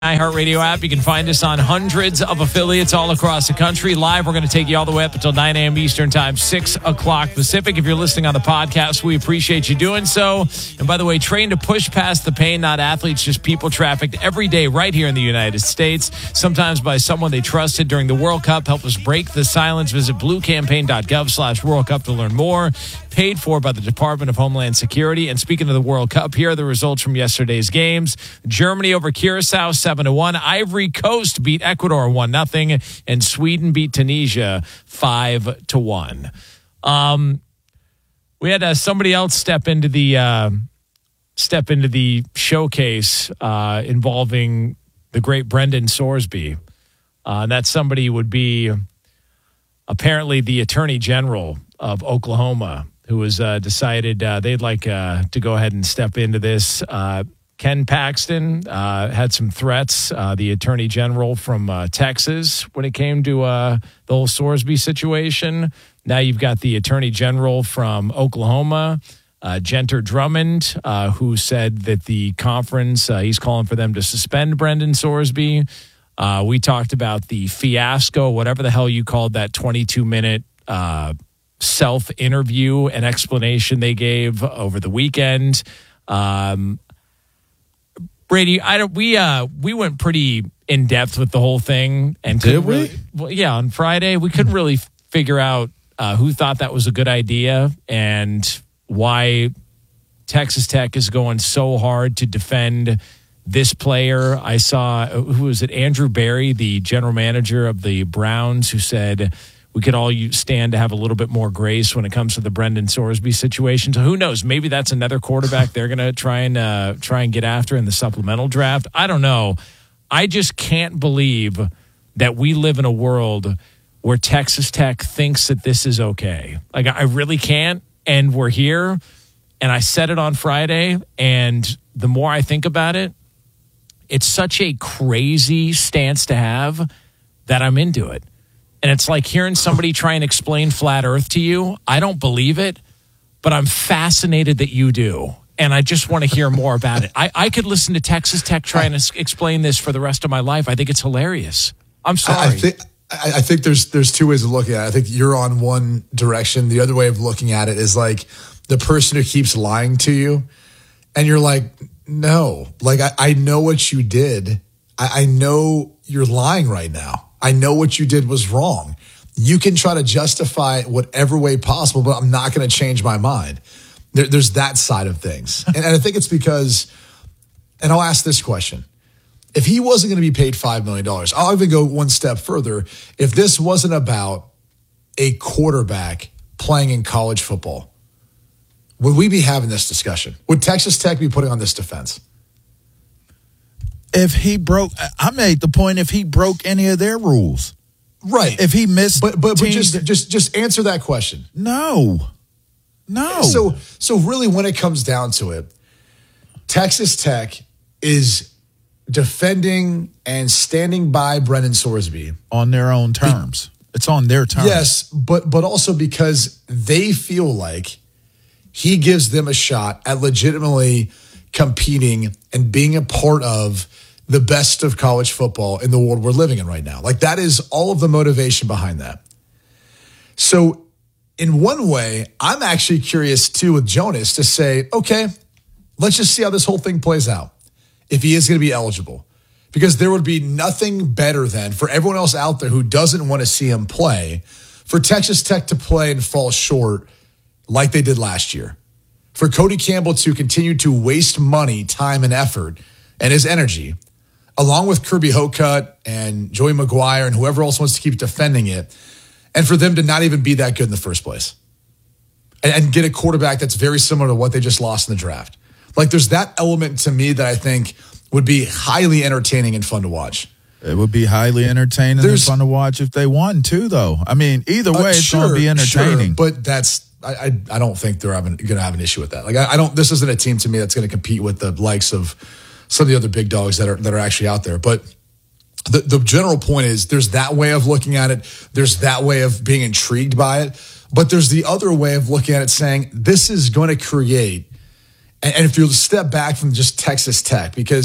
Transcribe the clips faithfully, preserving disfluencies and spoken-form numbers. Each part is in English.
iHeartRadio app. You can find us on hundreds of affiliates all across the country. Live, we're going to take you all the way up until nine a.m. Eastern Time, six o'clock Pacific. If you're listening on the podcast, we appreciate you doing so. And by the way, trained to push past the pain, not athletes, just people trafficked every day right here in the United States, sometimes by someone they trusted during the World Cup. Help us break the silence. Visit bluecampaign.gov slash World Cup to learn more. Paid for by the Department of Homeland Security. And speaking of the World Cup, here are the results from yesterday's games. Germany over Curacao, seven to one. Ivory Coast beat Ecuador, one nothing. And Sweden beat Tunisia, five to one. Um, we had uh, somebody else step into the uh, step into the showcase uh, involving the great Brendan Sorsby. Uh, and that somebody would be apparently the Attorney General of Oklahoma, who has uh, decided uh, they'd like uh, to go ahead and step into this. Uh, Ken Paxton uh, had some threats, uh, the Attorney General from uh, Texas, when it came to uh, the whole Sorsby situation. Now you've got the Attorney General from Oklahoma, uh, Genter Drummond, uh, who said that the conference, uh, he's calling for them to suspend Brendan Sorsby. Uh, we talked about the fiasco, whatever the hell you called that twenty-two minute uh self-interview and explanation they gave over the weekend. Um, Brady, I don't. We uh, we went pretty in depth with the whole thing, and did we? Really, well, yeah, on Friday we couldn't really figure out uh, who thought that was a good idea and why Texas Tech is going so hard to defend this player. I saw who was it? Andrew Berry, the general manager of the Browns, who said we could all stand to have a little bit more grace when it comes to the Brendan Sorsby situation. So who knows? Maybe that's another quarterback they're going to try and uh, try and get after in the supplemental draft. I don't know. I just can't believe that we live in a world where Texas Tech thinks that this is okay. Like, I really can't. And we're here. And I said it on Friday. And the more I think about it, it's such a crazy stance to have that I'm into it. And it's like hearing somebody try and explain flat earth to you. I don't believe it, but I'm fascinated that you do. And I just want to hear more about it. I, I could listen to Texas Tech try and explain this for the rest of my life. I think it's hilarious. I'm sorry. I, I think I, I think there's there's two ways of looking at it. I think you're on one direction. The other way of looking at it is like the person who keeps lying to you. And you're like, no, like I, I know what you did. I, I know you're lying right now. I know what you did was wrong. You can try to justify it whatever way possible, but I'm not going to change my mind. There, there's that side of things. And, and I think it's because, and I'll ask this question. If he wasn't going to be paid five million dollars, I'll even go one step further. If this wasn't about a quarterback playing in college football, would we be having this discussion? Would Texas Tech be putting on this defense? If he broke, I made the point if he broke any of their rules. Right. If he missed. But but, but just, just, just answer that question. No. No. So, so really when it comes down to it, Texas Tech is defending and standing by Brendan Sorsby. On their own terms. Be- it's on their terms. Yes, but but also because they feel like he gives them a shot at legitimately competing and being a part of the best of college football in the world we're living in right now. Like, that is all of the motivation behind that. So in one way, I'm actually curious too with Jonas to say, okay, let's just see how this whole thing plays out if he is going to be eligible. Because there would be nothing better than for everyone else out there who doesn't want to see him play, for Texas Tech to play and fall short like they did last year. For Cody Campbell to continue to waste money, time, and effort, and his energy, along with Kirby Hocutt and Joey Maguire and whoever else wants to keep defending it, and for them to not even be that good in the first place. And, and get a quarterback that's very similar to what they just lost in the draft. Like, there's that element to me that I think would be highly entertaining and fun to watch. It would be highly entertaining There's, and fun to watch if they won, too, though. I mean, either way, uh, it's sure, going to be entertaining. Sure, but that's... I, I I don't think they're having going to have an issue with that. Like I, I don't. This isn't a team to me that's going to compete with the likes of some of the other big dogs that are that are actually out there. But the the general point is, there's that way of looking at it. There's that way of being intrigued by it. But there's the other way of looking at it, saying this is going to create. And, and if you step back from just Texas Tech, because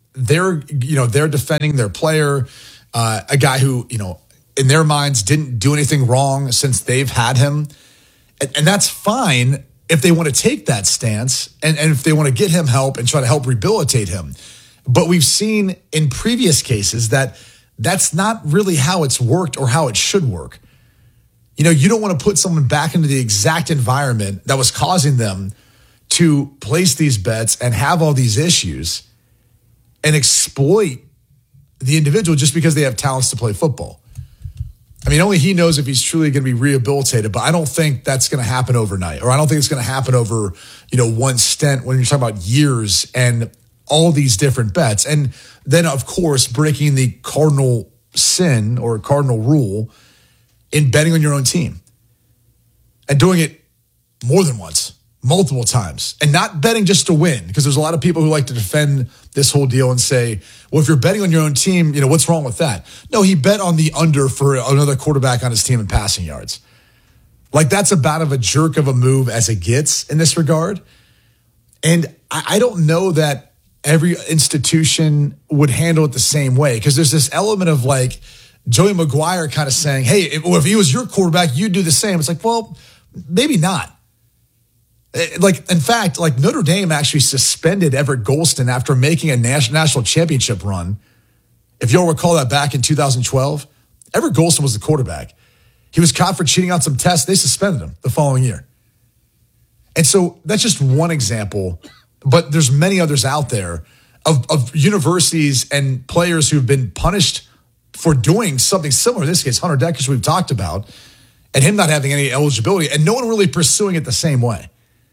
they're, you know, they're defending their player, uh, a guy who, you know, in their minds didn't do anything wrong since they've had him. And, and that's fine if they want to take that stance and, and if they want to get him help and try to help rehabilitate him. But we've seen in previous cases that that's not really how it's worked or how it should work. You know, you don't want to put someone back into the exact environment that was causing them to place these bets and have all these issues and exploit the individual just because they have talents to play football. I mean, only he knows if he's truly going to be rehabilitated, but I don't think that's going to happen overnight, or I don't think it's going to happen over, you know, one stint when you're talking about years and all these different bets. And then, of course, breaking the cardinal sin or cardinal rule in betting on your own team and doing it more than once, multiple times, and not betting just to win, because there's a lot of people who like to defend this whole deal and say, well, if you're betting on your own team, you know, what's wrong with that? No, he bet on the under for another quarterback on his team in passing yards. Like, that's about of a jerk of a move as it gets in this regard. And I, I don't know that every institution would handle it the same way, because there's this element of like Joey Maguire kind of saying, hey, if, well, if he was your quarterback, you'd do the same. It's like, well, maybe not. Like, in fact, like Notre Dame actually suspended Everett Golston after making a national championship run. If you'll recall that back in two thousand twelve, Everett Golston was the quarterback. He was caught for cheating on some tests. They suspended him the following year. And so that's just one example, but there's many others out there of, of universities and players who've been punished for doing something similar. In this case, Hunter Dekkers, we've talked about, and him not having any eligibility, and no one really pursuing it the same way.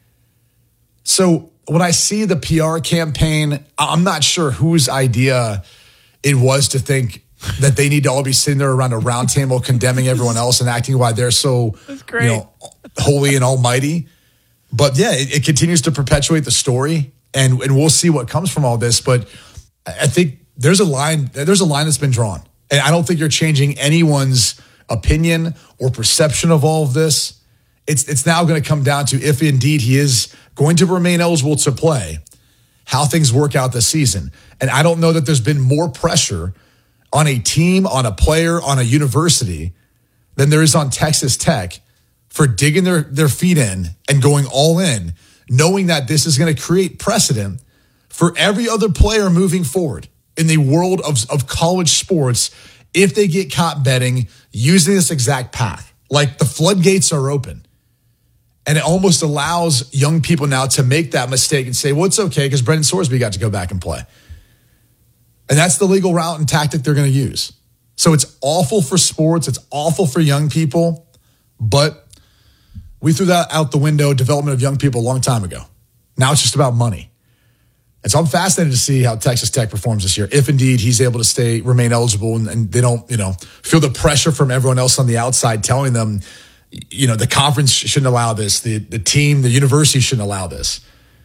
So when I see the P R campaign, I'm not sure whose idea it was to think that they need to all be sitting there around a round table condemning everyone else and acting why they're so, you know, holy and almighty. But yeah, it, it continues to perpetuate the story, and, and we'll see what comes from all this. But I think there's a line, there's a line that's been drawn. And I don't think you're changing anyone's opinion or perception of all of this. It's it's now going to come down to, if indeed he is going to remain eligible to play, how things work out this season. And I don't know that there's been more pressure on a team, on a player, on a university than there is on Texas Tech for digging their, their feet in and going all in, knowing that this is going to create precedent for every other player moving forward in the world of, of college sports if they get caught betting using this exact path. Like, the floodgates are open. And it almost allows young people now to make that mistake and say, well, it's okay because Brendan Sorsby got to go back and play. And that's the legal route and tactic they're going to use. So it's awful for sports. It's awful for young people. But we threw that out the window, development of young people, a long time ago. Now it's just about money. And so I'm fascinated to see how Texas Tech performs this year, if indeed he's able to stay, remain eligible, and, and they don't, you know, feel the pressure from everyone else on the outside telling them, you know, the conference shouldn't allow this, the the team, the university shouldn't allow this.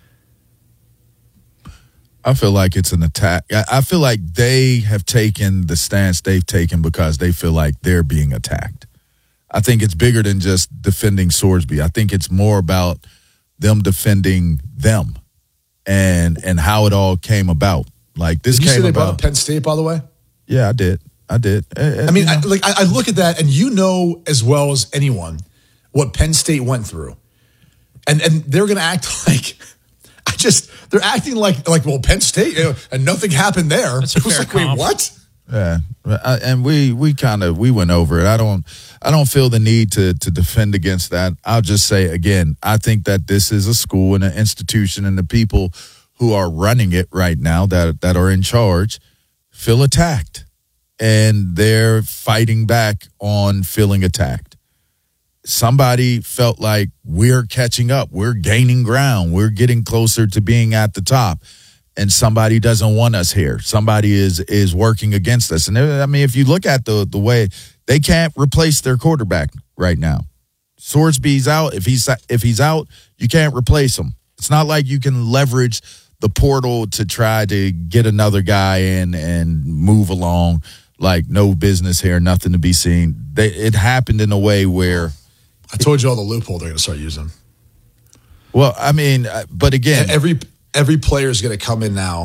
I feel like it's an attack. I feel like they have taken the stance they've taken because they feel like they're being attacked. I think it's bigger than just defending Sorsby. I think it's more about them defending them and and how it all came about. Like, this did you came see they about. brought up Penn State, by the way? Yeah, I did. I did. I mean, I, like I look at that, and you know as well as anyone what Penn State went through, and and they're going to act like I just they're acting like like well Penn State, you know, and nothing happened there. That's a it was fair like, wait, comp. what? Yeah, and we we kind of we went over it. I don't I don't feel the need to to defend against that. I'll just say again, I think that this is a school and an institution, and the people who are running it right now that that are in charge feel attacked. And they're fighting back on feeling attacked. Somebody felt like we're catching up. We're gaining ground. We're getting closer to being at the top. And somebody doesn't want us here. Somebody is is working against us. And I mean, if you look at the the way, they can't replace their quarterback right now. Sorsby's out. If he's if he's out, you can't replace him. It's not like you can leverage the portal to try to get another guy in and move along. Like, no business here, nothing to be seen. They, it happened in a way where... I told you all the loophole they're going to start using. Well, I mean, but again... Every every player is going to come in now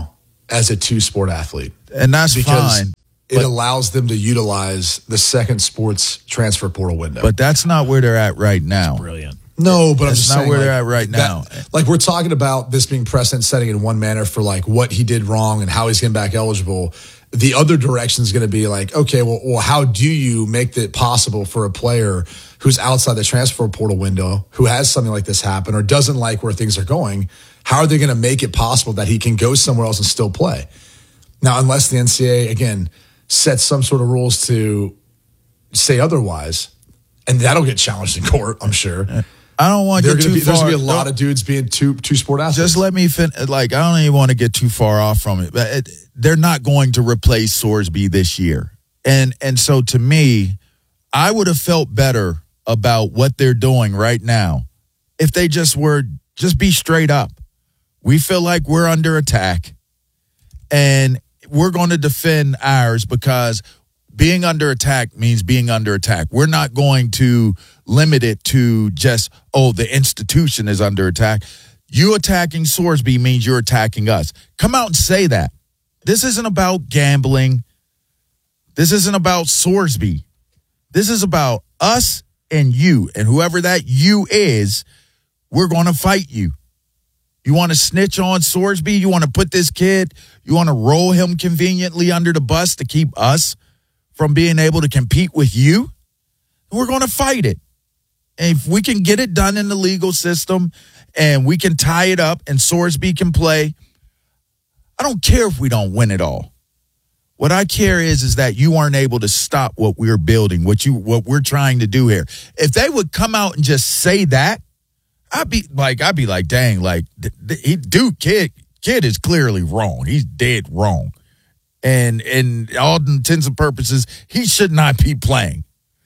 as a two-sport athlete. And that's because fine. It but, allows them to utilize the second sports transfer portal window. But that's not where they're at right now. That's brilliant. No, but that's I'm just not saying, where like, they're at right that, now. Like we're talking about this being precedent setting in one manner for like what he did wrong and how he's getting back eligible. The other direction is going to be like, okay, well, well, how do you make it possible for a player who's outside the transfer portal window, who has something like this happen or doesn't like where things are going? How are they going to make it possible that he can go somewhere else and still play? Now, unless the N C double A, again, sets some sort of rules to say otherwise, and that'll get challenged in court, I'm sure. I don't want to get too be, far. There's going to be a lot of dudes being two two sport athletes. Just let me fin- like I don't even want to get too far off from it. But it, they're not going to replace Sorsby this year, and and so to me, I would have felt better about what they're doing right now if they just were just be straight up. We feel like we're under attack, and we're going to defend ours because being under attack means being under attack. We're not going to limit it to just, oh, the institution is under attack. You attacking Sorsby means you're attacking us. Come out and say that. This isn't about gambling. This isn't about Sorsby. This is about us and you. And whoever that you is, we're going to fight you. You want to snitch on Sorsby? You want to put this kid, you want to roll him conveniently under the bus to keep us from being able to compete with you? We're going to fight it. And if we can get it done in the legal system and we can tie it up and Sorsby can play, I don't care if we don't win it all. What I care is, is that you aren't able to stop what we're building, what you, what we're trying to do here. If they would come out and just say that, I'd be like, I'd be like, dang, like, he, dude, kid, kid is clearly wrong. He's dead wrong. And in all intents and purposes, he should not be playing.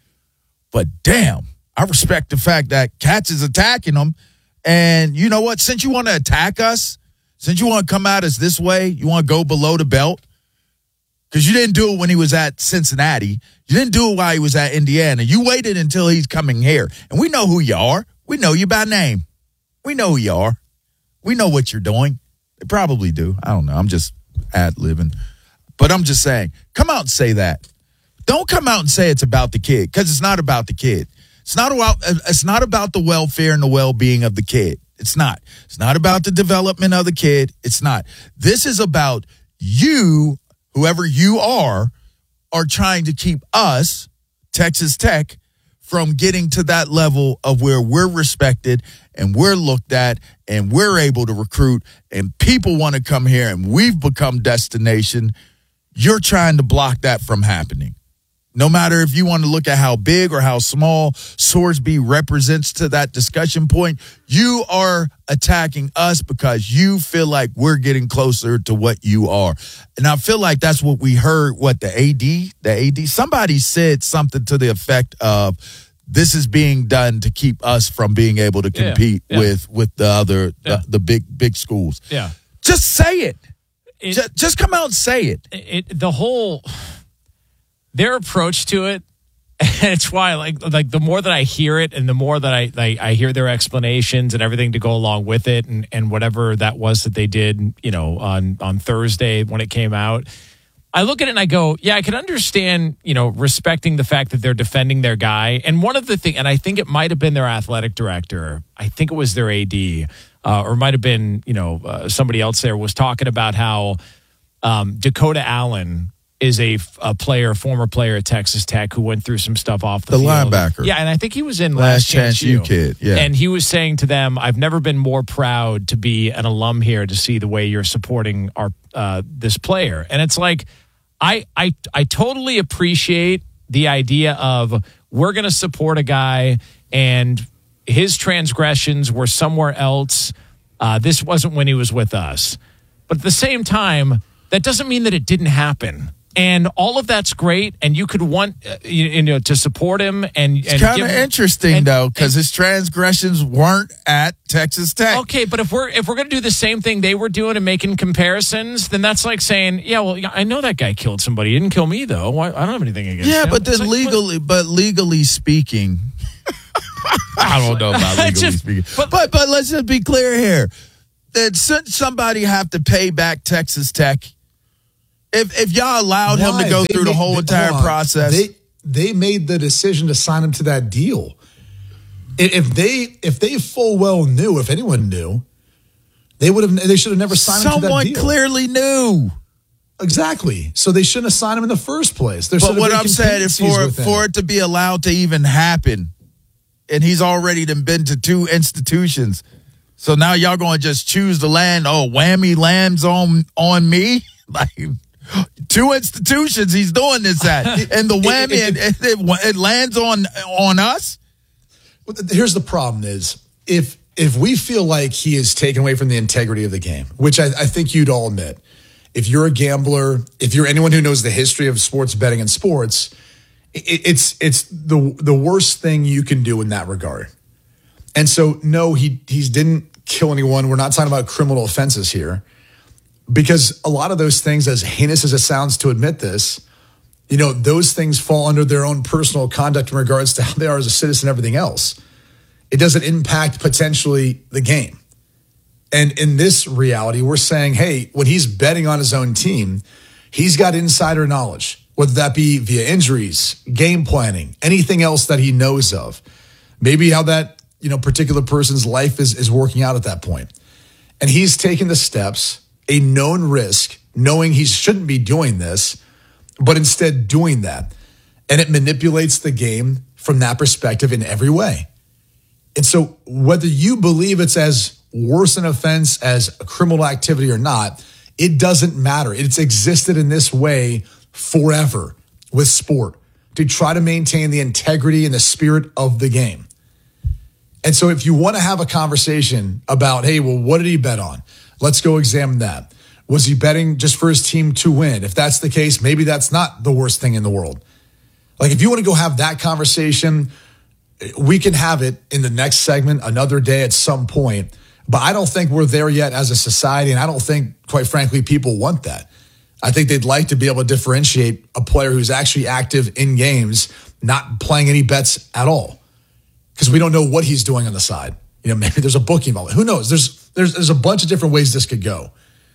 But damn, I respect the fact that Katz is attacking him. And you know what? Since you want to attack us, since you want to come at us this way, you want to go below the belt, because you didn't do it when he was at Cincinnati. You didn't do it while he was at Indiana. You waited until he's coming here. And we know who you are. We know you by name. We know who you are. We know what you're doing. They probably do. I don't know. I'm just ad-libbing. But I'm just saying, come out and say that. Don't come out and say it's about the kid, because it's not about the kid. It's not about, it's not about the welfare and the well-being of the kid. It's not. It's not about the development of the kid. It's not. This is about you, whoever you are, are trying to keep us, Texas Tech, from getting to that level of where we're respected and we're looked at and we're able to recruit and people want to come here and we've become destination. You're trying to block that from happening. No matter if you want to look at how big or how small Sorsby represents to that discussion point, you are attacking us because you feel like we're getting closer to what you are. And I feel like that's what we heard, what, the A D, the A D, somebody said something to the effect of, this is being done to keep us from being able to compete yeah, yeah. with with the other, yeah. the, the big, big schools. Yeah. Just say it. it just, just come out and say it. It, the whole... Their approach to it, and it's why, like, like the more that I hear it, and the more that I, I I hear their explanations and everything to go along with it, and, and whatever that was that they did, you know, on on Thursday when it came out, I look at it and I go, yeah, I can understand, you know, respecting the fact that they're defending their guy. And one of the things, and I think it might have been their athletic director, I think it was their A D, uh, or might have been, you know, uh, somebody else there was talking about how um, Dakota Allen is a, a player, former player at Texas Tech who went through some stuff off the, the field. linebacker. Yeah, and I think he was in Last, Last Chance, Chance U kid. Yeah. And he was saying to them, I've never been more proud to be an alum here to see the way you're supporting our uh, this player. And it's like, I I I totally appreciate the idea of we're going to support a guy and his transgressions were somewhere else. Uh, this wasn't when he was with us. But at the same time, that doesn't mean that it didn't happen. And all of that's great, and you could want uh, you, you know to support him. And, and it's kind of interesting and, though, because his transgressions weren't at Texas Tech. Okay, but if we're if we're going to do the same thing they were doing and making comparisons, then that's like saying, yeah, well, I know that guy killed somebody. He didn't kill me though. Why, I don't have anything against yeah, him. Yeah, but then like, legally, what? but legally speaking, I don't know about legally just, speaking. But, but but let's just be clear here. then shouldn't somebody have to pay back Texas Tech? If if y'all allowed Why? him to go They through the made- whole they- entire hold on. process. They they made the decision to sign him to that deal. I- If they if they full well knew, if anyone knew, they would have they should have never signed him to that Someone deal. clearly knew. Exactly. So they shouldn't have signed him in the first place. There should But have what been I'm saying is contingencies for within for it. it to be allowed to even happen, and he's already done been to two institutions. So now y'all going to just choose to land, oh, whammy lands on on me? Like, two institutions he's doing this at. And the whammy, it, it, it, it lands on on us? Well, th- Here's the problem is, if if we feel like he is taken away from the integrity of the game, which I, I think you'd all admit, if you're a gambler, if you're anyone who knows the history of sports betting and sports, it, it's it's the the worst thing you can do in that regard. And so, no, he he didn't kill anyone. We're not talking about criminal offenses here, because a lot of those things, as heinous as it sounds to admit this, you know, those things fall under their own personal conduct in regards to how they are as a citizen and everything else. It doesn't impact potentially the game. And in this reality, we're saying, hey, when he's betting on his own team, he's got insider knowledge, whether that be via injuries, game planning, anything else that he knows of. Maybe how that, you know, particular person's life is, is working out at that point. And he's taking the steps, a known risk, knowing he shouldn't be doing this, but instead doing that. And it manipulates the game from that perspective in every way. And so whether you believe it's as worse an offense as a criminal activity or not, it doesn't matter. It's existed in this way forever with sport, to try to maintain the integrity and the spirit of the game. And so if you want to have a conversation about, hey, well, what did he bet on? Let's go examine that. Was he betting just for his team to win? If that's the case, maybe that's not the worst thing in the world. Like, if you want to go have that conversation, we can have it in the next segment, another day at some point. But I don't think we're there yet as a society, and I don't think, quite frankly, people want that. I think they'd like to be able to differentiate a player who's actually active in games, not playing any bets at all, because we don't know what he's doing on the side. You know, maybe there's a booking involved. Who knows? There's there's there's a bunch of different ways this could go.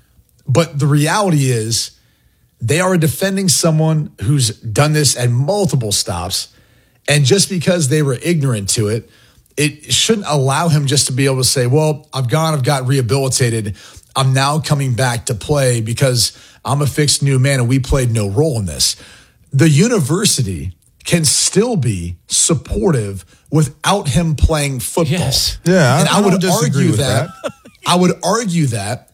But the reality is, they are defending someone who's done this at multiple stops, and just because they were ignorant to it, it shouldn't allow him just to be able to say, well, I've gone, I've got rehabilitated. I'm now coming back to play because I'm a fixed new man and we played no role in this. The university can still be supportive without him playing football. Yes. Yeah, and I- I, I would don't disagree argue with that, I would argue that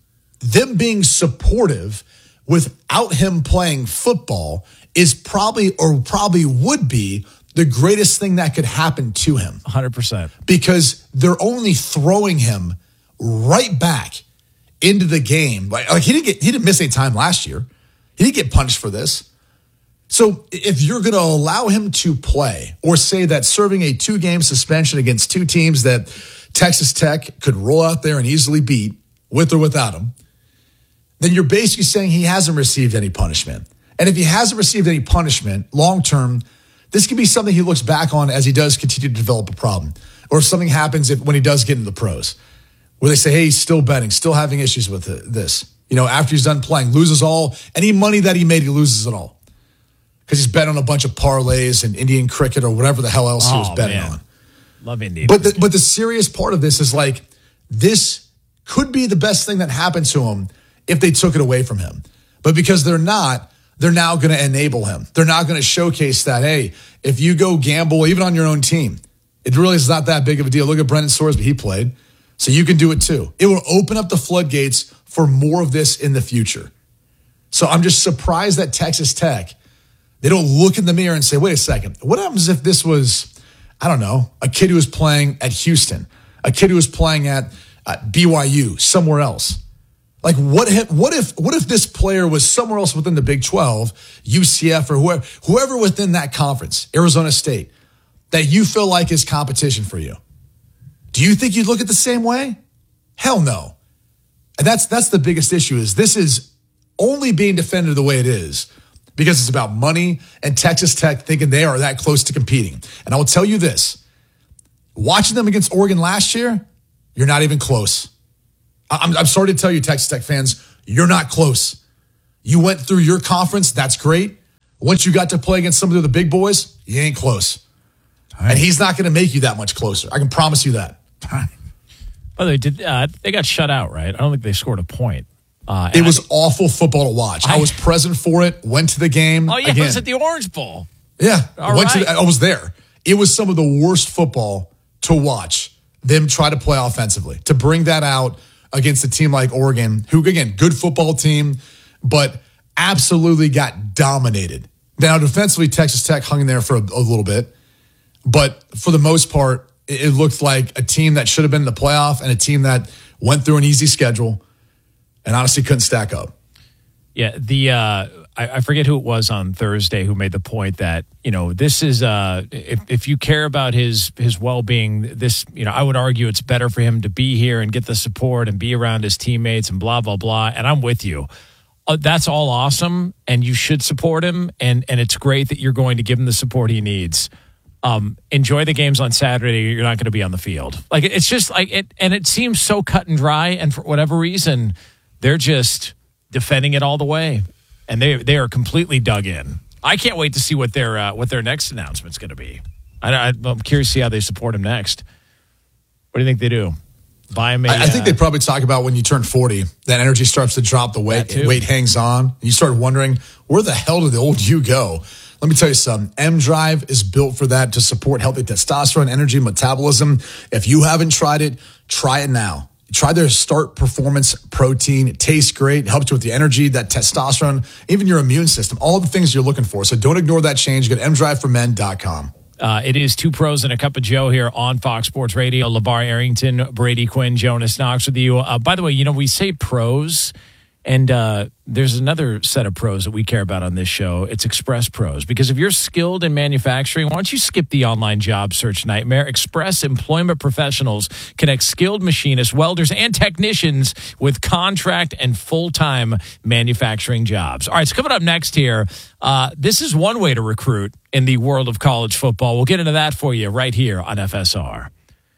them being supportive without him playing football is probably, or probably would be, the greatest thing that could happen to him, one hundred percent. because they're only throwing him right back into the game. Like, like he didn't get, he didn't miss any time last year. He didn't get punished for this. So if you're going to allow him to play, or say that serving a two-game suspension against two teams that Texas Tech could roll out there and easily beat, with or without him, then you're basically saying he hasn't received any punishment. And if he hasn't received any punishment long-term, this could be something he looks back on as he does continue to develop a problem. Or if something happens if, when he does get into the pros, where they say, hey, he's still betting, still having issues with it, this. You know, after he's done playing, loses all, any money that he made, he loses it all. Because he's bet on a bunch of parlays and Indian cricket or whatever the hell else he was Oh, betting man. on. Love Indian. But the, but the serious part of this is, like, this could be the best thing that happened to him if they took it away from him. But because they're not, they're now going to enable him. They're now going to showcase that, hey, if you go gamble, even on your own team, it really is not that big of a deal. Look at Brendan Sorsby, he played. So you can do it too. It will open up the floodgates for more of this in the future. So I'm just surprised that Texas Tech, they don't look in the mirror and say, wait a second, what happens if this was, I don't know, a kid who was playing at Houston, a kid who was playing at uh, B Y U, somewhere else? Like, what if, what if, what if this player was somewhere else within the Big twelve, U C F, or whoever, whoever within that conference, Arizona State, that you feel like is competition for you? Do you think you'd look at the same way? Hell no. And that's, that's the biggest issue, is this is only being defended the way it is because it's about money and Texas Tech thinking they are that close to competing. And I will tell you this, watching them against Oregon last year, you're not even close. I'm, I'm sorry to tell you, Texas Tech fans, you're not close. You went through your conference. That's great. Once you got to play against some of the big boys, you ain't close. And he's not going to make you that much closer. I can promise you that. By the way, did, uh, they got shut out, right? I don't think they scored a point. Uh, it was I, awful football to watch. I, I was present for it, went to the game. Oh, yeah, again. It was at the Orange Bowl. Yeah, All went right. to the, I was there. It was some of the worst football to watch them try to play offensively. To bring that out against a team like Oregon, who, again, good football team, but absolutely got dominated. Now, defensively, Texas Tech hung in there for a, a little bit. But for the most part, it looked like a team that should have been in the playoff and a team that went through an easy schedule and honestly couldn't stack up. Yeah, the uh, I, I forget who it was on Thursday who made the point that, you know, this is uh, if if you care about his his well-being, this, you know, I would argue it's better for him to be here and get the support and be around his teammates and blah, blah, blah. And I'm with you. Uh, that's all awesome, and you should support him, and and it's great that you're going to give him the support he needs. Um, enjoy the games on Saturday. You're not going to be on the field. Like, it's just like it, and it seems so cut and dry. And for whatever reason, they're just defending it all the way, and they they are completely dug in. I can't wait to see what their uh, what their next announcement's going to be. I, I, I'm curious to see how they support him next. What do you think they do? Buy him a, I, I think they probably talk about when you turn forty, that energy starts to drop, the weight weight hangs on, and you start wondering, where the hell did the old you go? Let me tell you something. M-Drive is built for that, to support healthy testosterone, energy, metabolism. If you haven't tried it, try it now. Try their Start Performance Protein. It tastes great. It helps you with the energy, that testosterone, even your immune system, all the things you're looking for. So don't ignore that change. Go to m drive for men dot com. Uh, it is Two Pros and a Cup of Joe here on Fox Sports Radio. LeVar Arrington, Brady Quinn, Jonas Knox with you. Uh, by the way, you know, we say pros, and uh, there's another set of pros that we care about on this show. It's Express Pros. Because if you're skilled in manufacturing, why don't you skip the online job search nightmare? Express Employment Professionals connect skilled machinists, welders, and technicians with contract and full-time manufacturing jobs. All right, so coming up next here, uh, this is one way to recruit in the world of college football. We'll get into that for you right here on F S R.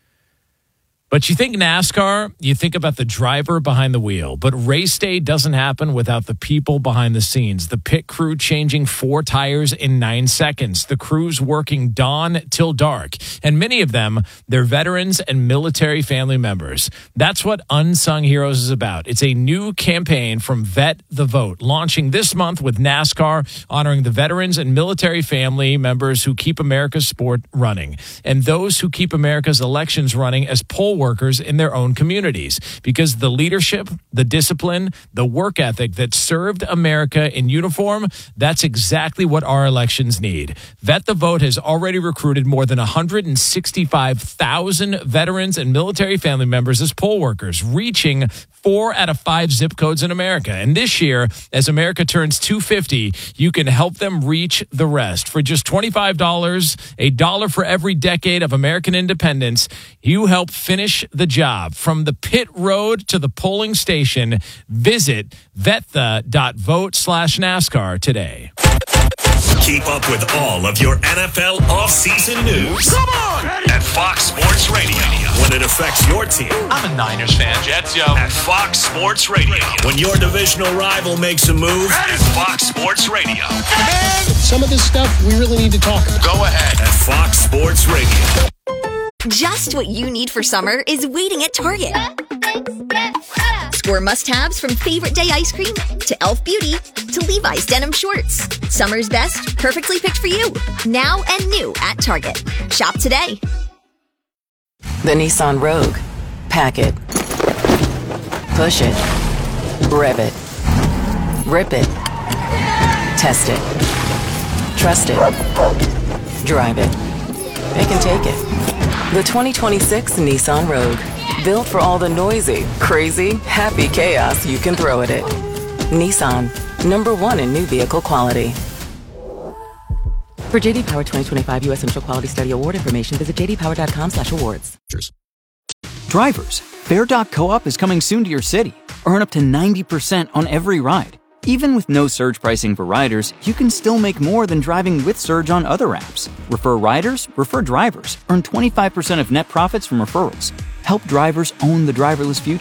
But you think NASCAR, you think about the driver behind the wheel. But race day doesn't happen without the people behind the scenes. The pit crew changing four tires in nine seconds. The crews working dawn till dark. And many of them, they're veterans and military family members. That's what Unsung Heroes is about. It's a new campaign from Vet the Vote, launching this month with NASCAR, honoring the veterans and military family members who keep America's sport running, and those who keep America's elections running as poll workers in their own communities, because the leadership, the discipline, the work ethic that served America in uniform, that's exactly what our elections need. Vet the Vote has already recruited more than one hundred sixty-five thousand veterans and military family members as poll workers, reaching four out of five zip codes in America. And this year, as America turns two hundred fifty, you can help them reach the rest. For just twenty-five dollars, a dollar for every decade of American independence, you help finish the job. From the pit road to the polling station, visit vetha.vote slash NASCAR today. Keep up with all of your N F L offseason news. Come on! At Fox Sports Radio. When it affects your team. I'm a Niners fan. Jets, yo. At Fox Sports Radio. When your divisional rival makes a move. At Fox Sports Radio. And some of this stuff we really need to talk about. Go ahead. At Fox Sports Radio. Just what you need for summer is waiting at Target. Score must-haves from Favorite Day ice cream to Elf Beauty to Levi's denim shorts. Summer's best, perfectly picked for you. Now and new at Target. Shop today. The Nissan Rogue. Pack it. Push it. Rev it. Rip it. Test it. Trust it. Drive it. They can take it. The twenty twenty-six Nissan Rogue. Built for all the noisy, crazy, happy chaos you can throw at it. Nissan. Number one in new vehicle quality. For J D Power twenty twenty-five U S Central Quality Study Award information, visit j d power dot com slash awards. Drivers, Fair Doc Co-op is coming soon to your city. Earn up to ninety percent on every ride. Even with no surge pricing for riders, you can still make more than driving with Surge on other apps. Refer riders, refer drivers. Earn twenty-five percent of net profits from referrals. Help drivers own the driverless future.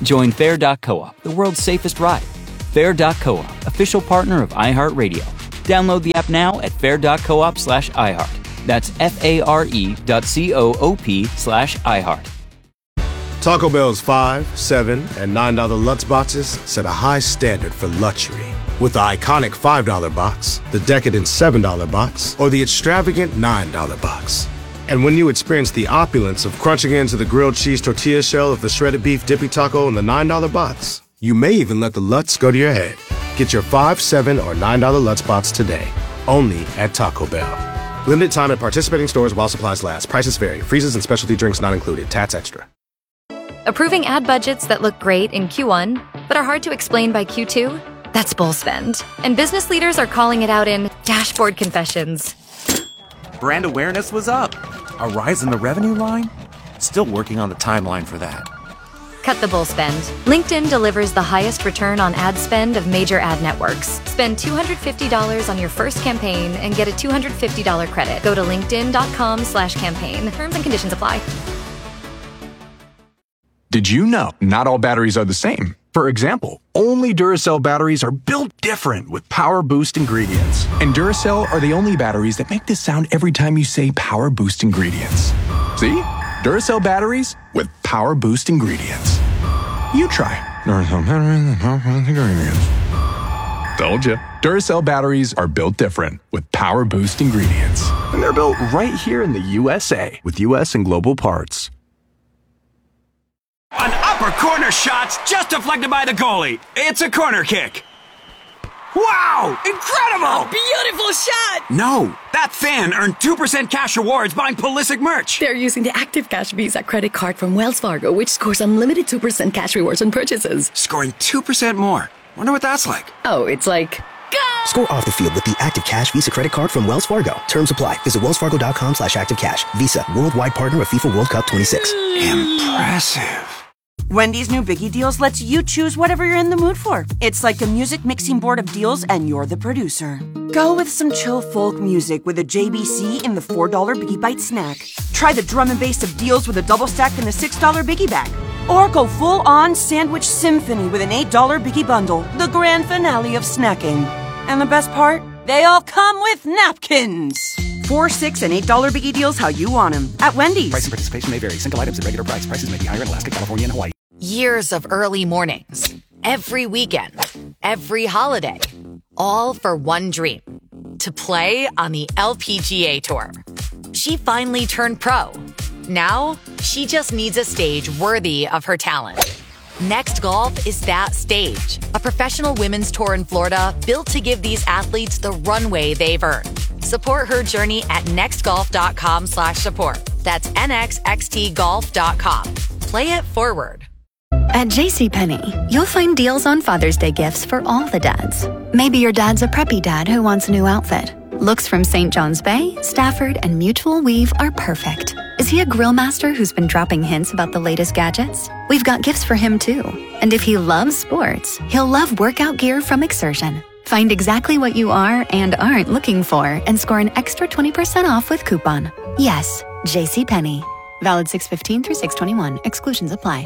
Join Fair dot coop, the world's safest ride. Fair dot coop, official partner of iHeartRadio. Download the app now at fair dot coop slash iHeart. That's F-A-R-E dot C-O-O-P slash iHeart. Taco Bell's five, seven, and nine dollar Lutz boxes set a high standard for luxury. With the iconic five dollar box, the decadent seven dollar box, or the extravagant nine dollar box. And when you experience the opulence of crunching into the grilled cheese tortilla shell of the shredded beef dippy taco in the nine dollar box, you may even let the Lutz go to your head. Get your five, seven, or nine dollar Lutz box today, only at Taco Bell. Limited time at participating stores while supplies last. Prices vary. Freezes and specialty drinks not included. Tats extra. Approving ad budgets that look great in Q one, but are hard to explain by Q two? That's bull spend. And business leaders are calling it out in dashboard confessions. Brand awareness was up. A rise in the revenue line? Still working on the timeline for that. Cut the bull spend. LinkedIn delivers the highest return on ad spend of major ad networks. Spend two hundred fifty dollars on your first campaign and get a two hundred fifty dollars credit. Go to linkedin.com slash campaign. Terms and conditions apply. Did you know not all batteries are the same? For example, only Duracell batteries are built different with Power Boost ingredients. And Duracell are the only batteries that make this sound every time you say Power Boost ingredients. See? Duracell batteries with Power Boost ingredients. You try. Duracell batteries with Power Boost ingredients. Told you. Duracell batteries are built different with Power Boost ingredients. And they're built right here in the U S A with U S and global parts. An upper corner shot's just deflected by the goalie. It's a corner kick. Wow! Incredible! A beautiful shot! No, that fan earned two percent cash rewards buying Pulisic merch. They're using the Active Cash Visa credit card from Wells Fargo, which scores unlimited two percent cash rewards on purchases. Scoring two percent more. Wonder what that's like. Oh, it's like... Go! Score off the field with the Active Cash Visa credit card from Wells Fargo. Terms apply. Visit wellsfargo.com slash activecash. Visa, worldwide partner of FIFA World Cup twenty-six. Impressive. Wendy's new Biggie Deals lets you choose whatever you're in the mood for. It's like a music mixing board of deals, and you're the producer. Go with some chill folk music with a J B C in the four dollar Biggie Bite snack. Try the drum and bass of deals with a double stack in the six dollar Biggie Bag. Or go full-on sandwich symphony with an eight dollar Biggie Bundle, the grand finale of snacking. And the best part? They all come with napkins. Four, six, and eight dollar Biggie Deals how you want them at Wendy's. Price and participation may vary. Single items at regular price. Prices may be higher in Alaska, California, and Hawaii. Years of early mornings, every weekend, every holiday, all for one dream, to play on the L P G A Tour. She finally turned pro. Now, she just needs a stage worthy of her talent. Next Golf is that stage, a professional women's tour in Florida built to give these athletes the runway they've earned. Support her journey at nextgolf.com slash support. That's N X X T golf dot com. Play it forward. At JCPenney, you'll find deals on Father's Day gifts for all the dads. Maybe your dad's a preppy dad who wants a new outfit. Looks from Saint John's Bay, Stafford, and Mutual Weave are perfect. Is he a grill master who's been dropping hints about the latest gadgets? We've got gifts for him too. And if he loves sports, he'll love workout gear from Exertion. Find exactly what you are and aren't looking for and score an extra twenty percent off with coupon. Yes, JCPenney. Valid six fifteen through six twenty-one. Exclusions apply.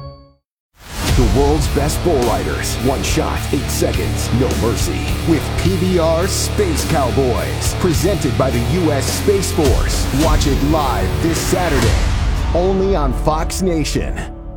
The world's best bull riders. One shot, eight seconds, no mercy. With P B R Space Cowboys. Presented by the U S Space Force. Watch it live this Saturday. Only on Fox Nation.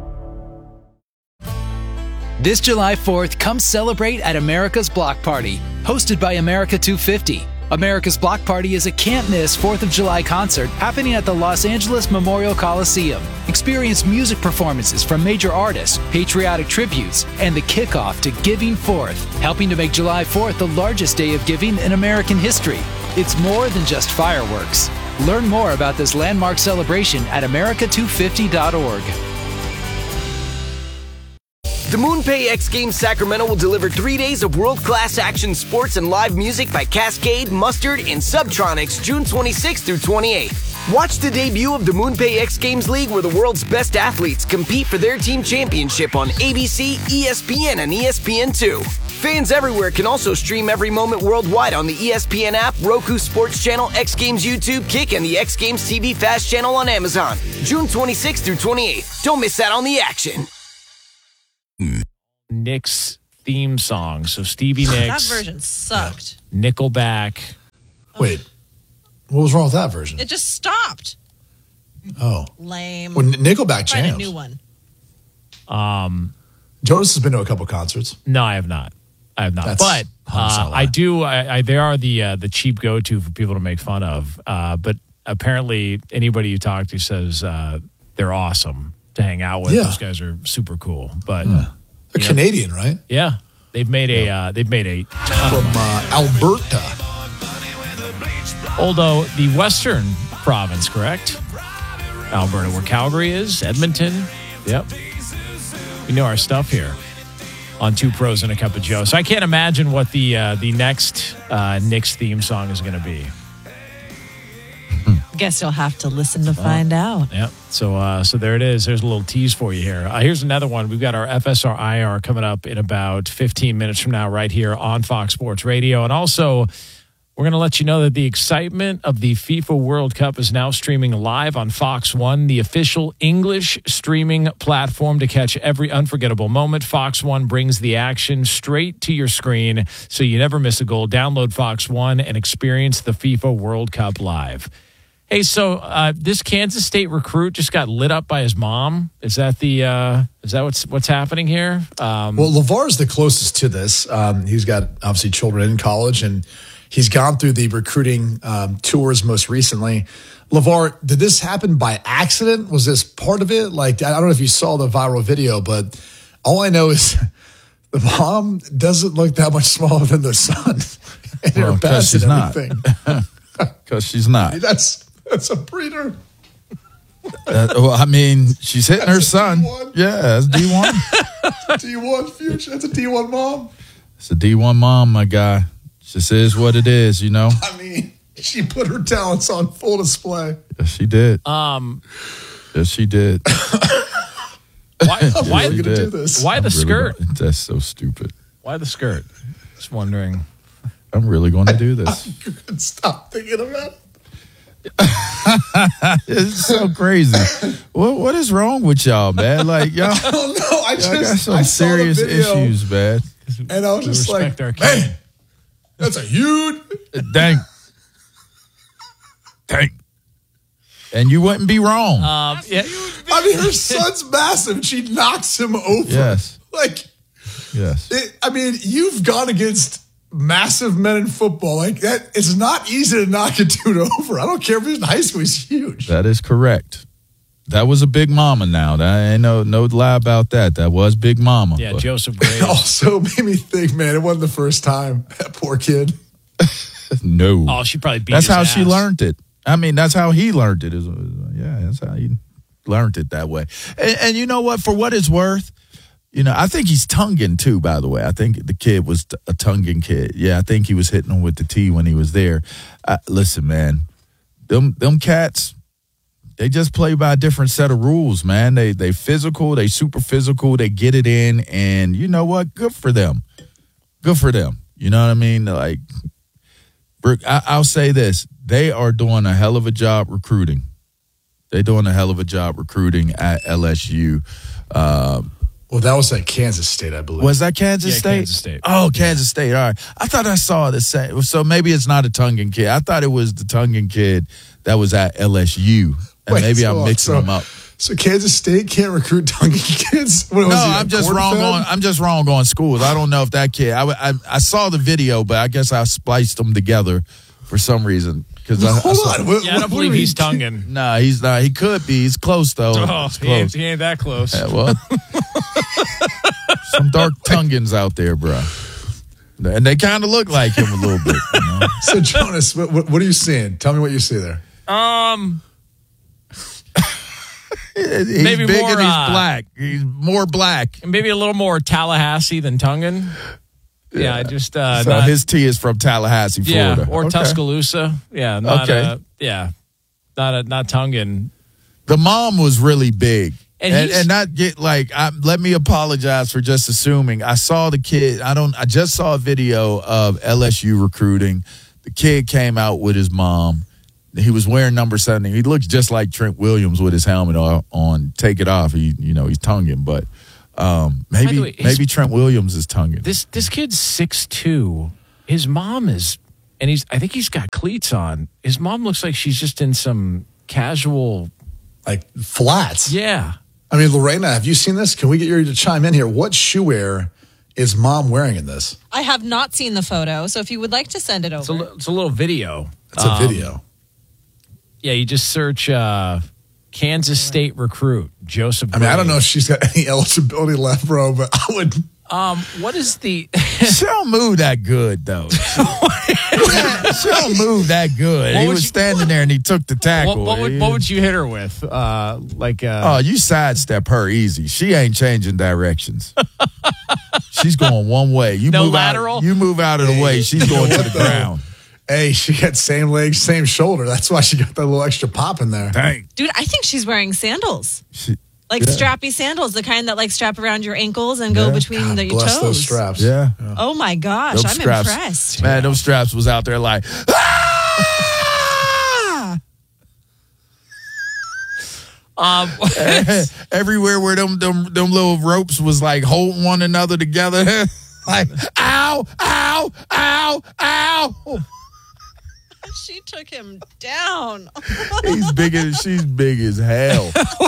This July fourth, come celebrate at America's Block Party, hosted by America two fifty. America's Block Party is a can't-miss fourth of July concert happening at the Los Angeles Memorial Coliseum. Experience music performances from major artists, patriotic tributes, and the kickoff to Giving Fourth, helping to make July fourth the largest day of giving in American history. It's more than just fireworks. Learn more about this landmark celebration at america two fifty dot org. The MoonPay X Games Sacramento will deliver three days of world-class action sports and live music by Cascade, Mustard, and Subtronics June twenty-sixth through twenty-eighth. Watch the debut of the MoonPay X Games League where the world's best athletes compete for their team championship on A B C, E S P N, and E S P N two. Fans everywhere can also stream every moment worldwide on the E S P N app, Roku Sports Channel, X Games YouTube, Kick, and the X Games T V Fast Channel on Amazon. June twenty-sixth through twenty-eighth. Don't miss out on the action. Knicks theme song. So Stevie Nicks. That version sucked. Nickelback. Wait, what was wrong with that version? It just stopped. Oh. Lame. Well, Nickelback Find a jams. new one. Um, Jonas has been to a couple concerts. No, I have not. I have not. That's but one hundred percent uh, lie. I do. I, I, they are the uh, the cheap go to for people to make fun of. Uh, but apparently, anybody you talk to says uh, they're awesome to hang out with. Yeah. Those guys are super cool. But They're you know, Canadian, right? Yeah, they've made a uh, they've made a ton From of money. uh, Alberta. Although the western province, correct? Alberta, where Calgary is, Edmonton. Yep, we know our stuff here on Two Pros and a Cup of Joe. So I can't imagine what the uh, the next uh, Knicks theme song is going to be. Guess you'll have to listen to find out. Yep. So uh, so there it is. There's a little tease for you here. Uh, here's another one. We've got our F S R I R coming up in about fifteen minutes from now right here on Fox Sports Radio. And also, we're going to let you know that the excitement of the FIFA World Cup is now streaming live on Fox One, the official English streaming platform to catch every unforgettable moment. Fox One brings the action straight to your screen so you never miss a goal. Download Fox One and experience the FIFA World Cup live. Hey, so uh, this Kansas State recruit just got lit up by his mom. Is that the uh, is that what's what's happening here? Um, Well, LeVar's the closest to this. Um, he's got obviously children in college, and he's gone through the recruiting um, tours most recently. LeVar, did this happen by accident? Was this part of it? Like, I don't know if you saw the viral video, but all I know is the mom doesn't look that much smaller than the son. And Well, her 'cause best she's and not. everything. Because she's not. That's that's a breeder. Uh, well, I mean, she's hitting her son. D one. Yeah, that's D one. D one future. That's a D one mom. It's a D one mom, my guy. Just is what it is, you know? I mean, she put her talents on full display. Yes, she did. Um, yes, she did. why Yes, why, she did. why the I'm really skirt? gonna- that's so stupid. Why the skirt? Just wondering. I'm really going to do this. Stop thinking about it. It's so crazy. What What is wrong with y'all, man? Like, y'all, I don't know. I y'all got just some I saw the serious video, issues, man. and I was We just like, respect our man, kid. that's a huge. Dang. Dang. And you wouldn't be wrong. Um, yeah, I mean, her son's massive. And she knocks him over. Yes. Like, Yes. it, I mean, you've gone against massive men in football. Like that, it's not easy to knock a dude over. I don't care if he's in high school. He's huge. That is correct. That was a big mama now. That ain't no, no lie about that. That was big mama. yeah, But Joseph Gray. Also made me think, man, it wasn't the first time. That poor kid. no. Oh, she probably beat That's his how she ass. learned it. I mean, that's how he learned it. Is Yeah, that's how he learned it that way. And, and you know what? For what it's worth, you know, I think he's Tongan too, by the way. I think the kid was a Tongan kid. Yeah, I think he was hitting him with the T when he was there. Uh, listen, man, them them cats, they just play by a different set of rules, man. They they physical, they super physical, they get it in, and you know what? Good for them. Good for them. You know what I mean? Like, Brooke, I, I'll say this. They are doing a hell of a job recruiting. They're doing a hell of a job recruiting at L S U. Uh, Well, that was at Kansas State, I believe. was that Kansas Yeah, State? Kansas State. Oh, Kansas State. All right. I thought I saw the same. So maybe it's not a Tongan kid. I thought it was the Tongan kid that was at L S U. And Wait, maybe so I'm what? mixing So- them up. So Kansas State can't recruit Tongan kids? What, was No, he, a I'm just Corn wrong fan? on. I'm just wrong on schools. I don't know if that kid. I, I, I saw the video, but I guess I spliced them together for some reason. Because I, I Hold saw, on. What, Yeah, I don't what believe do we- he's Tongan. Nah, he's not. He could be. He's close though. Oh, He's he ain't, close. he ain't that close. Yeah, well, some dark Tongans out there, bro. And they kind of look like him a little bit. You know? So, Jonas, what, what, what are you seeing? Tell me what you see there. Um, He's Maybe big more, and he's uh, black. He's more black. maybe a little more Tallahassee than Tongan. Yeah, I just uh, so not, his T is from Tallahassee, yeah, Florida. or Okay. Tuscaloosa. Yeah, not Okay. uh, yeah, not a, not Tongan. The mom was really big. And And, he's- and not get like I, let me apologize for just assuming. I saw the kid. I don't. I just saw a video of L S U recruiting. The kid came out with his mom. He was wearing number seventy. He looks just like Trent Williams with his helmet on. on. Take it off. He, you know, he's Tongan, but Um, maybe way, his- maybe Trent Williams is tonguing. This this kid's six two. His mom is, and he's. I think he's got cleats on. His mom looks like she's just in some casual, like flats. Yeah. I mean, Lorena, have you seen this? Can we get you to chime in here? What shoe wear is mom wearing in this? I have not seen the photo, so if you would like to send it over. It's a, li- it's a little video. It's a video. Yeah, you just search uh, Kansas State recruit Joseph. I mean, I don't Gray. know if she's got any eligibility left, bro, but I would. Um, what is the? She don't move that good though. She don't move that good. What he would was you- standing there and he took the tackle. What, what would what would you hit her with? Uh, like uh, Oh, you sidestep her easy. She ain't changing directions. She's going one way. You No move lateral? Out, you move out of the way. She's going to the ground. Hey, she got same leg, same shoulder. That's why she got that little extra pop in there. Dang. Dude, I think she's wearing sandals. She, Like yeah. strappy sandals, the kind that like strap around your ankles and go Yeah. between God the, your bless toes. those straps. Yeah. Oh my gosh, Those I'm straps- impressed. Man, those straps was out there like, um, everywhere where them, them them little ropes was like holding one another together. Like, ow, ow, ow, ow. She took him down. He's big as she's big as hell.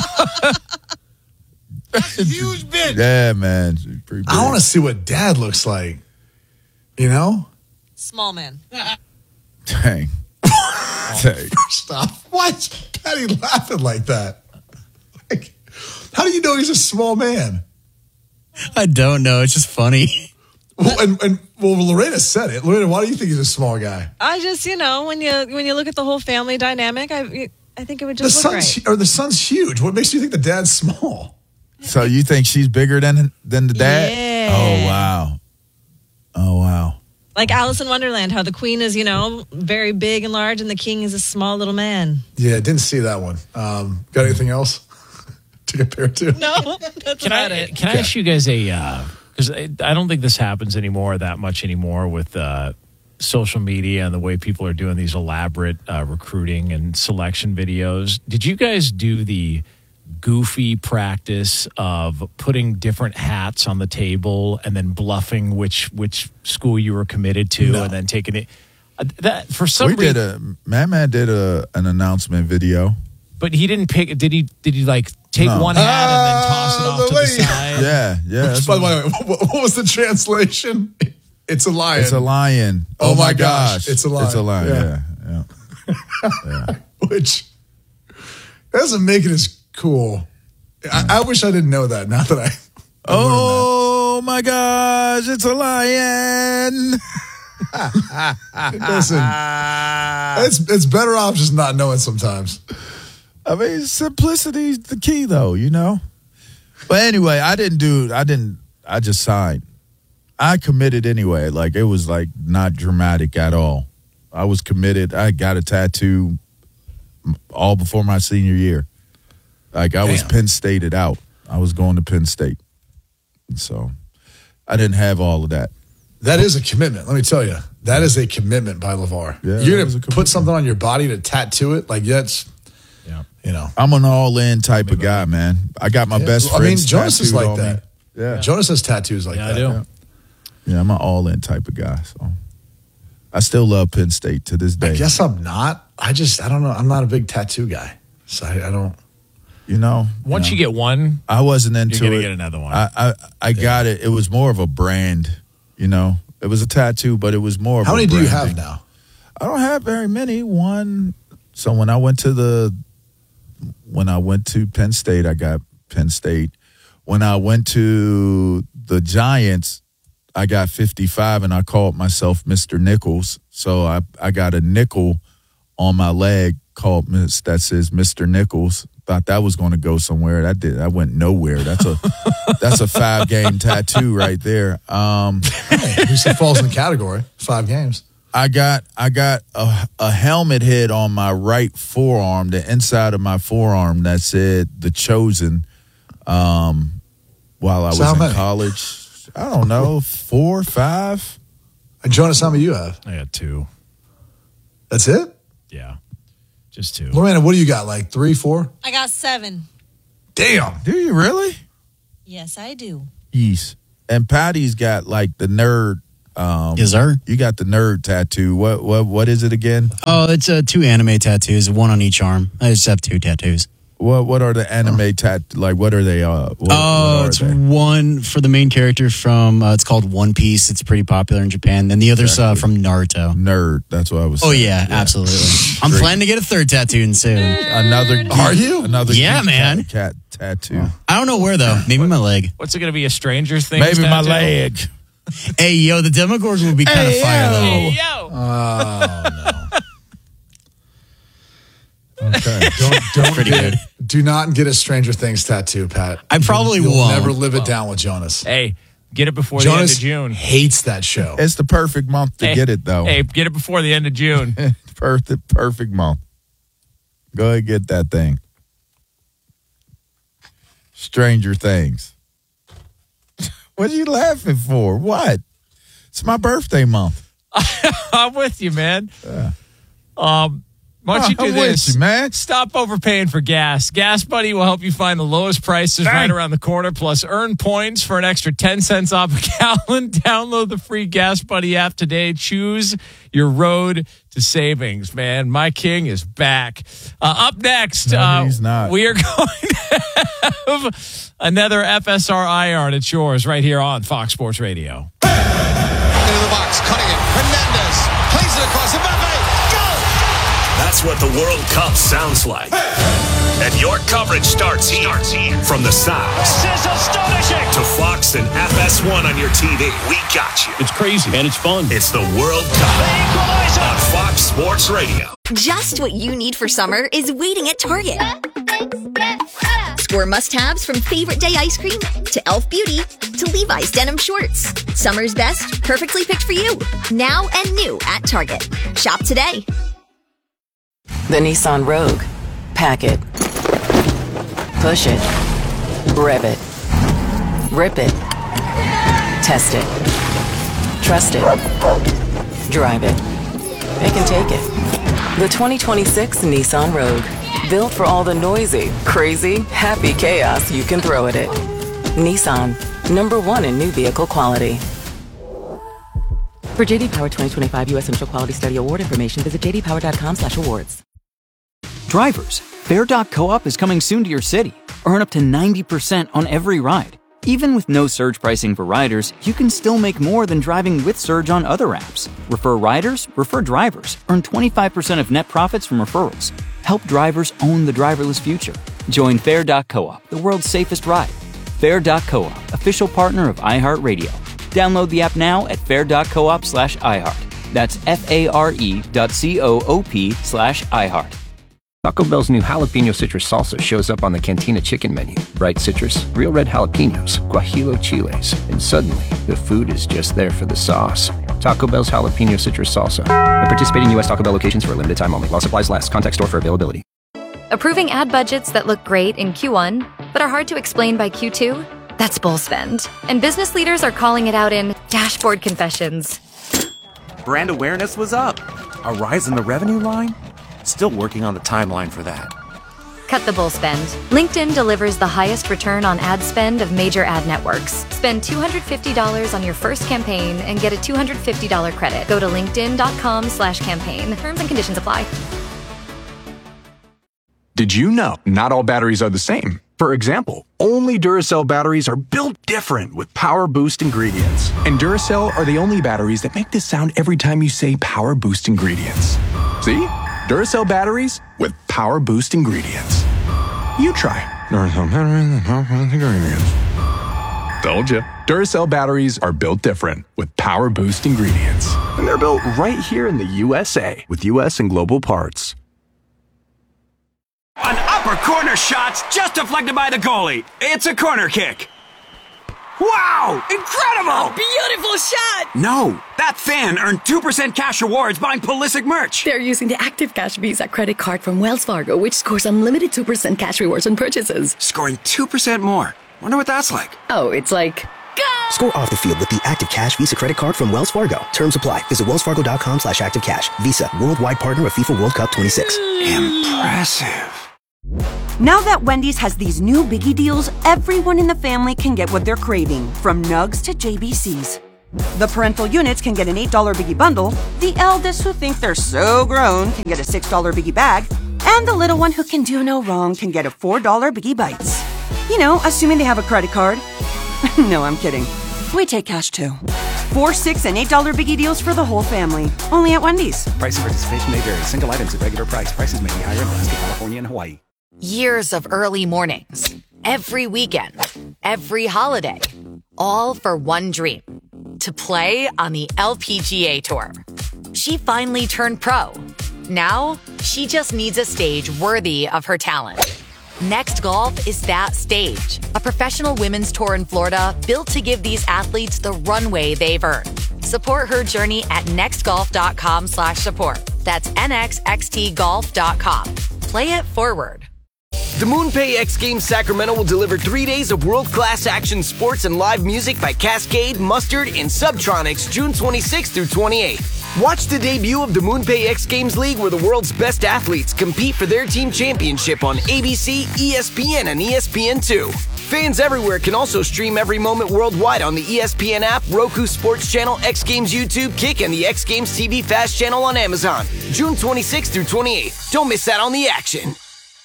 That's a huge bitch. Yeah, man. She's pretty big. I want to see what dad looks like. You know? Small man. Dang. Dang. Stop. Why is Patty laughing like that? Like, how do you know he's a small man? I don't know. It's just funny. Well, and, and well, Lorena said it. Lorena, why do you think he's a small guy? I just, you know, when you when you look at the whole family dynamic, I I think it would The just look son's right. or the son's huge. What makes you think the dad's small? So you think she's bigger than than the dad? Yeah. Oh wow. Oh wow. Like Alice in Wonderland, how the queen is, you know, very big and large, and the king is a small little man. Yeah, didn't see that one. Um, got anything else to compare to? No, that's Can about I it. can I ask you guys a? Because I I don't think this happens anymore that much anymore with uh, social media and the way people are doing these elaborate uh, recruiting and selection videos. Did you guys do the goofy practice of putting different hats on the table and then bluffing which which school you were committed to No. and then taking it? Uh, that for some we reason, did a Man Man did a an announcement video. but he didn't pick. Did he? Did he like take No. one hat and then toss it Ah, off the to the way- side? Yeah, yeah. Which, that's by the what- way, what, what was the translation? It's a lion. It's a lion. Oh, Oh, my my gosh, gosh. it's a lion. It's a lion. Yeah. Yeah. Yeah. yeah. Which doesn't make it as cool. I, I wish I didn't know that. Now that I. Oh my gosh, it's a lion. Listen, it's it's better off just not knowing sometimes. I mean, simplicity's the key, though, you know? But anyway, I didn't do, I didn't, I just signed. I committed anyway. Like, it was like not dramatic at all. I was committed. I got a tattoo all before my senior year. Like, I was Damn. Penn Stated out. I was going to Penn State. And so I didn't have all of that. That is a commitment. Let me tell you, that is a commitment by LeVar. Yeah, You're that is gonna a put commitment. something on your body to tattoo it. Like that's, Yeah. you know. I'm an all-in type of guy, man. I got my Yeah. best I friends mean, Jonas is tattooed like on that. me. Yeah. Jonas has tattoos like Yeah, I that. do. Yeah. Yeah, I'm an all-in type of guy. So I still love Penn State to this day. I guess I'm not. I just, I don't know. I'm not a big tattoo guy, so I, I don't. You know, Once you, you know, get one, I wasn't into you're gonna it. get another one. I I, I got it. It was more of a brand. You know, it was a tattoo, but it was more. Of How a many do you branding. have now? I don't have very many. One. So when I went to the, when I went to Penn State, I got Penn State. When I went to the Giants, I got fifty-five, and I called myself Mister Nichols. So I I got a nickel on my leg called Miss that says Mister Nichols. Thought that was going to go somewhere. That did. I went nowhere. That's a that's a five game tattoo right there. Um, At least it falls in the category. Five games. I got I got a, a helmet head on my right forearm, the inside of my forearm that said "The Chosen." Um, while I So was how in many? college, I don't know, four, five. And Jonas, how many you have? I got two. That's it? Yeah, just two. Lorena, what do you got? Like three, four? I got seven. Damn. Do you really? Yes, I do. Yes. And Patty's got like the nerd. Um, Yes, sir. You got the nerd tattoo. What what what is it again? Oh, it's uh, two anime tattoos, one on each arm. I just have two tattoos. What what are the anime tat? Like what are they? Uh, what, oh, what are it's they? one for the main character from. Uh, it's called One Piece. It's pretty popular in Japan. Then the other's Exactly. uh, from Naruto. Nerd. That's what I was. Oh saying. yeah, absolutely. I'm Drink. planning to get a third tattoo soon. Another. Are you? Another. Yeah, geek man. Cat, cat tattoo. I don't know where though. Maybe my leg. What's it going to be? A Stranger Things Maybe my tattoo? leg. Hey yo, the Demogorgon would be kind of Hey, fire yo. though. Hey, yo. Oh, no. Okay. Don't, don't Pretty get, good. Do not get a Stranger Things tattoo, Pat. I probably You'll won't. never live it down with Jonas. Hey, get it before Jonas the end of June. hates that show. It's the perfect month to Hey, get it though. Hey, get it before the end of June. perfect perfect month. Go ahead and get that thing. Stranger Things. What are you laughing for? What? It's my birthday month. I'm with you, man. Um, why don't you do I'm with this, you, man. Stop overpaying for gas. Gas Buddy will help you find the lowest prices right around the corner. Plus, earn points for an extra ten cents off a gallon. Download the free Gas Buddy app today. Choose your road to savings, man. My king is back. Uh, up next, No, uh, he's not. we are going to have another F S R I R, and it's yours right here on Fox Sports Radio. Into the box, cutting it. Hernandez plays it across. Mbappe, goal! That's what the World Cup sounds like. And your coverage starts here. From the sounds This is astonishing! to Fox and F S one on your T V. We got you. It's crazy, and it's fun. It's the World Cup on Fox Sports Radio. Just what you need for summer is waiting at Target. Score must-haves from favorite day ice cream to Elf Beauty to Levi's denim shorts. Summer's best, perfectly picked for you. Now and new at Target. Shop today. The Nissan Rogue. Pack it. Push it. Rev it. Rip it. Test it. Trust it. Drive it. It can take it. The twenty twenty-six Nissan Rogue. Built for all the noisy, crazy, happy chaos you can throw at it. Nissan. Number one in new vehicle quality. For J D Power twenty twenty-five U S Initial Quality Study Award information, visit j d power dot com slash awards. Drivers, Fair dot Co-op is coming soon to your city. Earn up to ninety percent on every ride. Even with no surge pricing for riders, you can still make more than driving with surge on other apps. Refer riders, refer drivers. Earn twenty-five percent of net profits from referrals. Help drivers own the driverless future. Join Fair dot Co-op, the world's safest ride. Fair dot Co-op, official partner of iHeartRadio. Download the app now at fair dot coop slash iHeart. That's F-A-R-E dot C-O-O-P slash iHeart. Taco Bell's new jalapeno citrus salsa shows up on the Cantina chicken menu. Bright citrus, real red jalapenos, guajillo chiles, and suddenly the food is just there for the sauce. Taco Bell's jalapeno citrus salsa. At participating U S Taco Bell locations for a limited time only. While supplies last. Contact store for availability. Approving ad budgets that look great in Q one, but are hard to explain by Q two? That's bull spend. And business leaders are calling it out in dashboard confessions. Brand awareness was up. A rise in the revenue line? Still working on the timeline for that. Cut the bull spend. LinkedIn delivers the highest return on ad spend of major ad networks. Spend two hundred fifty dollars on your first campaign and get a two hundred fifty dollars credit. Go to linkedin.com slash campaign. Terms and conditions apply. Did you know not all batteries are the same? For example, only Duracell batteries are built different with Power Boost ingredients. And Duracell are the only batteries that make this sound every time you say Power Boost ingredients. See? Duracell batteries with Power Boost ingredients. You try. Duracell batteries with Power Boost ingredients. Told you. Duracell batteries are built different with Power Boost ingredients. And they're built right here in the U S A with U S and global parts. An upper corner shot just deflected by the goalie. It's a corner kick. Wow! Incredible! Beautiful shot! No, that fan earned two percent cash rewards buying Pulisic merch. They're using the Active Cash Visa credit card from Wells Fargo, which scores unlimited two percent cash rewards on purchases. Scoring two percent more. Wonder what that's like. Oh, it's like... Score off the field with the Active Cash Visa credit card from Wells Fargo. Terms apply. Visit wellsfargo.com slash active cash. Visa, worldwide partner of FIFA World Cup twenty-six. Impressive. Now that Wendy's has these new biggie deals, everyone in the family can get what they're craving, from nugs to J B Cs. The parental units can get an eight dollar biggie bundle, the eldest who think they're so grown can get a six dollar biggie bag, and the little one who can do no wrong can get a four dollar biggie bites. You know, assuming they have a credit card. No, I'm kidding. We take cash too. Four, six, and eight dollar biggie deals for the whole family. Only at Wendy's. Price and participation may vary. Single items at regular price. Prices may be higher in Alaska, California, and Hawaii. Years of early mornings, every weekend, every holiday, all for one dream, to play on the L P G A Tour. She finally turned pro. Now, she just needs a stage worthy of her talent. Next Golf is that stage, a professional women's tour in Florida built to give these athletes the runway they've earned. Support her journey at nextgolf.com slash support. That's N X X T golf dot com. Play it forward. The MoonPay X Games Sacramento will deliver three days of world-class action sports and live music by Cascade, Mustard, and Subtronics June twenty-sixth through twenty-eighth. Watch the debut of the MoonPay X Games League, where the world's best athletes compete for their team championship on A B C, E S P N, and E S P N two. Fans everywhere can also stream every moment worldwide on the E S P N app, Roku Sports Channel, X Games YouTube, Kick, and the X Games T V Fast Channel on Amazon. June twenty-sixth through twenty-eighth. Don't miss out on the action.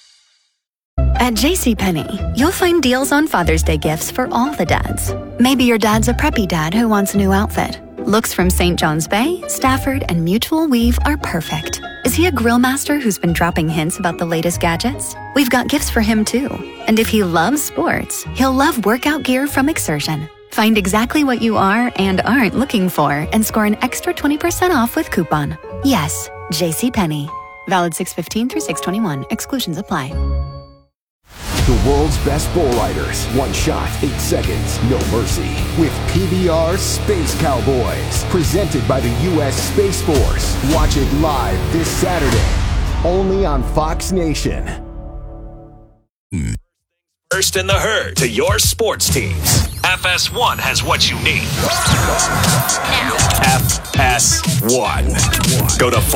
At JCPenney, you'll find deals on Father's Day gifts for all the dads. Maybe your dad's a preppy dad who wants a new outfit. Looks from Saint John's Bay, Stafford, and Mutual Weave are perfect. Is he a grill master who's been dropping hints about the latest gadgets? We've got gifts for him too. And if he loves sports, he'll love workout gear from Exertion. Find exactly what you are and aren't looking for and score an extra twenty percent off with coupon. Yes, JCPenney. Valid six fifteen through six twenty-one. Exclusions apply. The world's best bowlighters. One shot, eight seconds, no mercy. With P B R Space Cowboys. Presented by the U S Space Force. Watch it live this Saturday. Only on Fox Nation. First in the herd to your sports teams. F S one has what you need. F S one. Go to